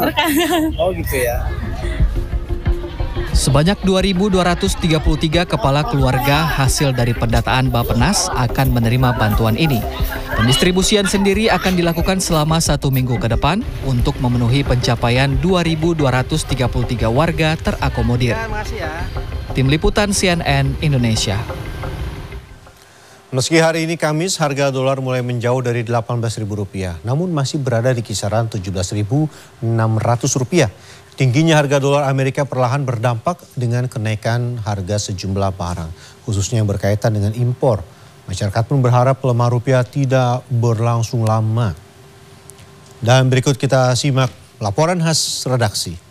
Berkah. Oh gitu ya. Sebanyak 2.233 kepala keluarga hasil dari pendataan Bappenas akan menerima bantuan ini. Pendistribusian sendiri akan dilakukan selama 1 minggu ke depan untuk memenuhi pencapaian 2.233 warga terakomodir. Tim Liputan CNN Indonesia. Meski hari ini Kamis harga dolar mulai menjauh dari Rp18.000, namun masih berada di kisaran Rp17.600. Tingginya harga dolar Amerika perlahan berdampak dengan kenaikan harga sejumlah barang, khususnya yang berkaitan dengan impor. Masyarakat pun berharap pelemahan rupiah tidak berlangsung lama. Dan berikut kita simak laporan khas redaksi.